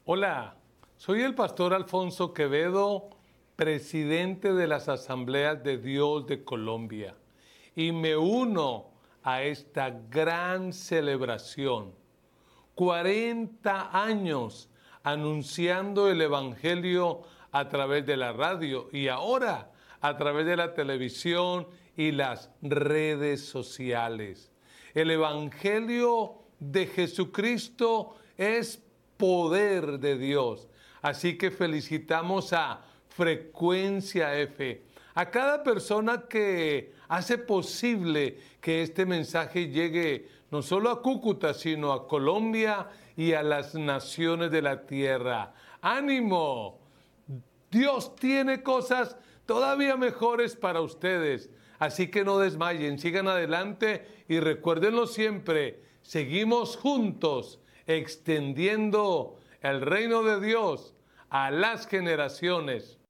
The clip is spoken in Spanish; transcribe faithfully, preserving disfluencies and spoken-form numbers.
Hola, soy el pastor Alfonso Quevedo, presidente de las Asambleas de Dios de Colombia, y me uno a esta gran celebración. cuarenta años anunciando el Evangelio a través de la radio y ahora a través de la televisión y las redes sociales. El Evangelio de Jesucristo es poder de Dios. Así que felicitamos a Frecuencia F, a cada persona que hace posible que este mensaje llegue no solo a Cúcuta, sino a Colombia y a las naciones de la tierra. ¡Ánimo! Dios tiene cosas todavía mejores para ustedes. Así que no desmayen, sigan adelante y recuérdenlo siempre, seguimos juntos extendiendo el reino de Dios a las generaciones.